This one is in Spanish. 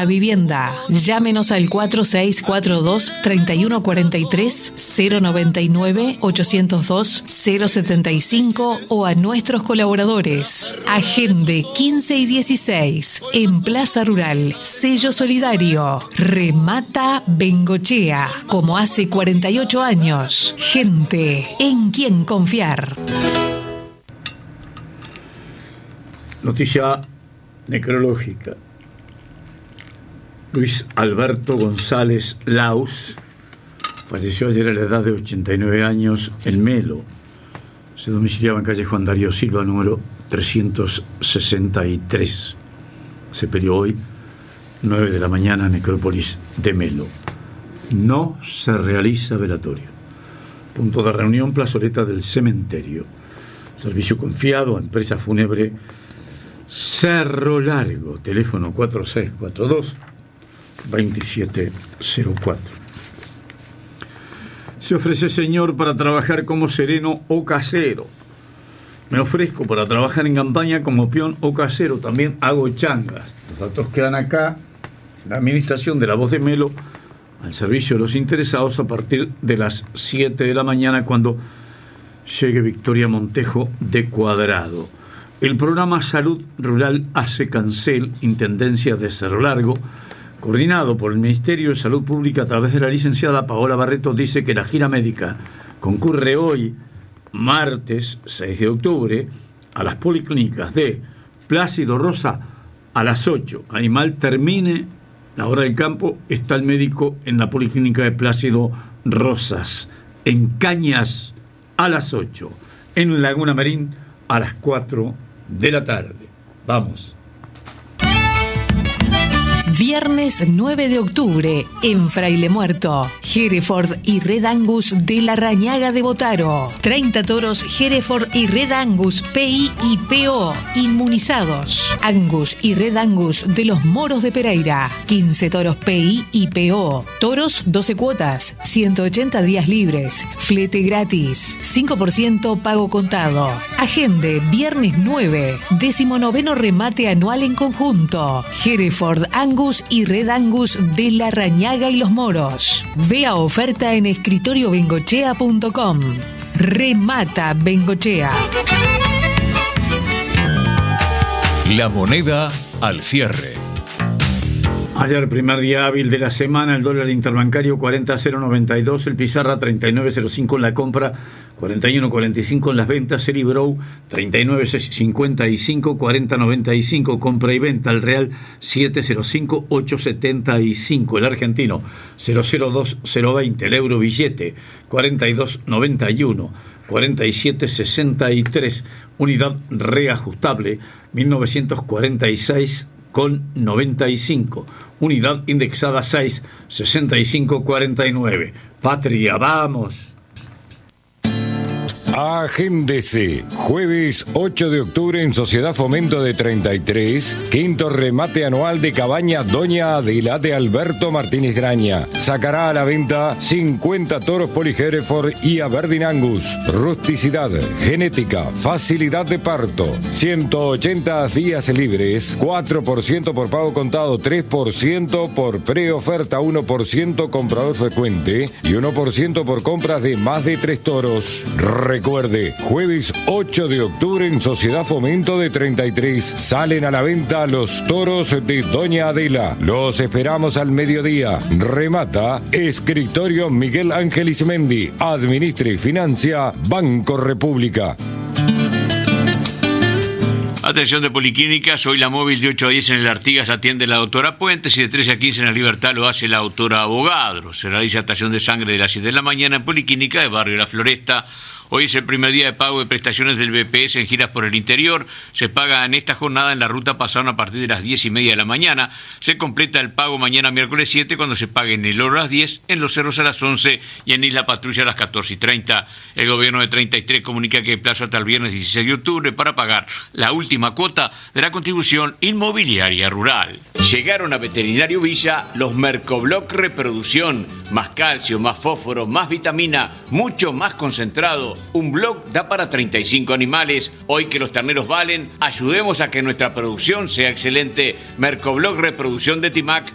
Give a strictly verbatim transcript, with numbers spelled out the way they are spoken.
Vivienda. Llámenos al cuatro seis cuatro dos, tres uno cuatro tres, cero nueve nueve, ocho cero dos, cero siete cinco o a nuestros colaboradores. Agende quince y dieciséis en Plaza Rural. Sello solidario. Remata Bengochea. Como hace cuarenta y ocho años. Gente en quien confiar. Noticia necrológica. Luis Alberto González Laus falleció ayer a la edad de ochenta y nueve años en Melo. Se domiciliaba en calle Juan Darío Silva, número trescientos sesenta y tres. Se peleó hoy, nueve de la mañana, Necrópolis de Melo. No se realiza velatorio. Punto de reunión, plazoleta del cementerio. Servicio confiado a empresa fúnebre Cerro Largo. Teléfono cuatro seis cuatro dos, dos siete cero cuatro. Se ofrece, señor, para trabajar como sereno o casero. Me ofrezco para trabajar en campaña como peón o casero. También hago changas. Los datos quedan acá. La administración de La Voz de Melo al servicio de los interesados a partir de las siete de la mañana, cuando llegue Victoria Montejo de Cuadrado. El programa Salud Rural hace Cancel, Intendencia de Cerro Largo, coordinado por el Ministerio de Salud Pública a través de la licenciada Paola Barreto, dice que la gira médica concurre hoy, martes seis de octubre, a las policlínicas de Plácido Rosa a las ocho. Animal termine la hora del campo, está el médico en la policlínica de Plácido Rosas. En Cañas a las ocho. En Laguna Marín a las cuatro de la tarde. Vamos. Viernes nueve de octubre, en Fraile Muerto, Hereford y Red Angus de la Rañaga de Botaro. treinta toros Hereford y Red Angus P I y P O inmunizados. Angus y Red Angus de los Moros de Pereira. quince toros P I y P O. Toros doce cuotas, ciento ochenta días libres. Flete gratis. cinco por ciento pago contado. Agende viernes nueve, decimonoveno remate anual en conjunto. Hereford Angus y Red Angus de la Rañaga y los Moros. Vea oferta en escritorio bengochea punto com. Remata Bengochea. La moneda al cierre. Ayer, primer día hábil de la semana, el dólar interbancario cuarenta coma cero noventa y dos, el pizarra treinta y nueve coma cero cinco en la compra, cuarenta y uno coma cuarenta y cinco en las ventas, el Ibrow treinta y nueve coma cincuenta y cinco, cuarenta coma noventa y cinco, compra y venta, el real siete coma cero cinco, ocho coma setenta y cinco, el argentino cero coma cero dos cero veinte, el euro billete cuarenta y dos coma noventa y uno, cuarenta y siete coma sesenta y tres, unidad reajustable mil novecientos cuarenta y seis con noventa y cinco, unidad indexada seis, sesenta y cinco cuarenta y nueve. Patria, vamos. Agéndese. Jueves ocho de octubre en Sociedad Fomento de treinta y tres, quinto remate anual de cabaña Doña Adela de Alberto Martínez Graña. Sacará a la venta cincuenta toros Poli Hereford y Aberdeen Angus. Rusticidad, genética, facilidad de parto. ciento ochenta días libres, cuatro por ciento por pago contado, tres por ciento por preoferta, uno por ciento comprador frecuente y uno por ciento por compras de más de tres toros. Recuerde, jueves ocho de octubre en Sociedad Fomento de treinta y tres salen a la venta los toros de Doña Adela. Los esperamos al mediodía. Remata Escritorio Miguel Ángel Ismendi. Administra y financia Banco República. Atención de Policlínicas, hoy la móvil de ocho a diez en el Artigas atiende la doctora Puentes y de trece a quince en la Libertad lo hace la doctora Abogadro. Se realiza estación de sangre de las siete de la mañana en Policlínica de Barrio La Floresta. Hoy es el primer día de pago de prestaciones del B P S en giras por el interior. Se paga en esta jornada en la ruta Pasaron a partir de las diez y media de la mañana. Se completa el pago mañana miércoles siete cuando se pague en el Oro a las diez, en Los Cerros a las once y en Isla Patrulla a las catorce y treinta. El gobierno de treinta y tres comunica que hay plazo hasta el viernes dieciséis de octubre para pagar la última cuota de la contribución inmobiliaria rural. Llegaron a Veterinario Villa los Mercobloc Reproducción. Más calcio, más fósforo, más vitamina, mucho más concentrado. Un bloc da para treinta y cinco animales. Hoy que los terneros valen, ayudemos a que nuestra producción sea excelente. Mercobloc Reproducción de Timac